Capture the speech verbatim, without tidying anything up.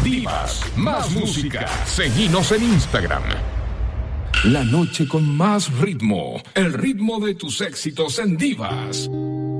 Divas, más música. Seguinos en Instagram. La noche con más ritmo. El ritmo de tus éxitos en Divas.